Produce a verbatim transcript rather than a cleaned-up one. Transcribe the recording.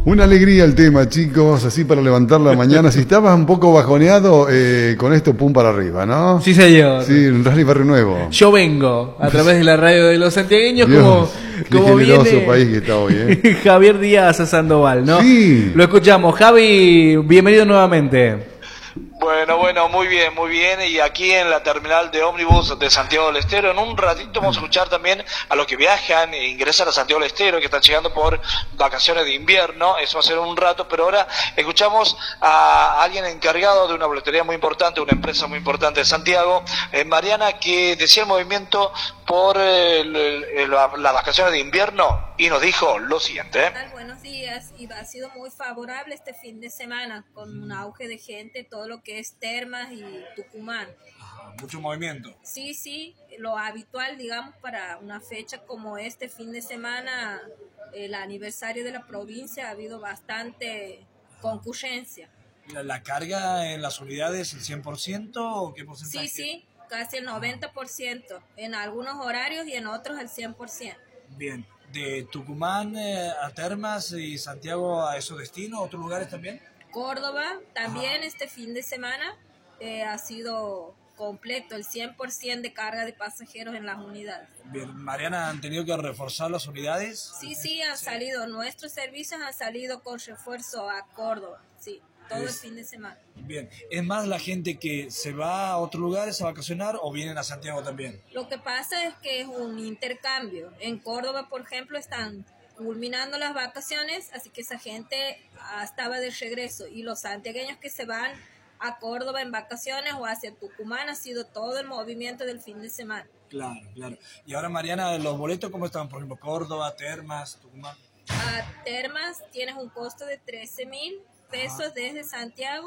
Una alegría el tema, chicos, así para levantar la mañana. Si estabas un poco bajoneado, eh, con esto pum para arriba, ¿no? Sí, señor. Sí, un Rally Barrio Nuevo. Yo vengo a través de la radio de los santiagueños, Dios, como, qué como generoso viene país que está hoy, ¿eh? Javier Díaz a Sandoval, ¿no? Sí. Lo escuchamos. Javi, bienvenido nuevamente. Bueno, bueno, muy bien, muy bien. Y aquí en la terminal de ómnibus de Santiago del Estero, en un ratito vamos a escuchar también a los que viajan e ingresan a Santiago del Estero, que están llegando por vacaciones de invierno. Eso va a ser un rato, pero ahora escuchamos a alguien encargado de una boletería muy importante, una empresa muy importante de Santiago, eh, Mariana, que decía el movimiento por eh, el, el, la, las vacaciones de invierno y nos dijo lo siguiente. ¿Qué tal? Buenos días. Y ha sido muy favorable este fin de semana con un auge de gente, todo lo que es Termas y Tucumán. Mucho movimiento. Sí, sí, lo habitual, digamos, para una fecha como este fin de semana, el aniversario de la provincia, ha habido bastante concurrencia. ¿La, la carga en las unidades el cien por ciento o qué porcentaje? Sí, sí, casi el noventa por ciento, en algunos horarios y en otros el cien por ciento. Bien. ¿De Tucumán eh, a Termas y Santiago a esos destinos, otros lugares también? Córdoba, también Ajá. Este fin de semana eh, ha sido completo, el cien por ciento de carga de pasajeros en las unidades. Bien, Mariana, ¿han tenido que reforzar las unidades? Sí, sí, han sí. salido, nuestros servicios han salido con refuerzo a Córdoba, sí, todo es, el fin de semana. Bien, ¿es más la gente que se va a otros lugares a vacacionar o vienen a Santiago también? Lo que pasa es que es un intercambio. En Córdoba, por ejemplo, están culminando las vacaciones, así que esa gente ah, estaba de regreso, y los santiagueños que se van a Córdoba en vacaciones o hacia Tucumán ha sido todo el movimiento del fin de semana. Claro, claro. Y ahora, Mariana, ¿los boletos cómo están? Por ejemplo, Córdoba, Termas, Tucumán. A Termas tienes un costo de trece mil pesos Ajá. desde Santiago.